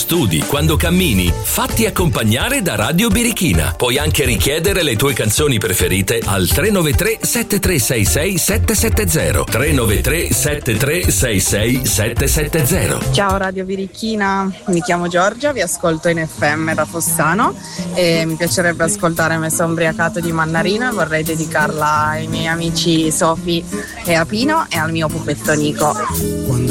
studi, quando cammini, fatti accompagnare da Radio Birichina. Puoi anche richiedere le tue canzoni preferite al 393 7366 770. 393 7366 770. Ciao Radio Birichina, mi chiamo Giorgia, vi ascolto in FM da Fossano e mi piacerebbe ascoltare Me son ubriacato di Mannarino e vorrei dedicarla ai miei amici Sofi e Apino e al mio pupetto Nico.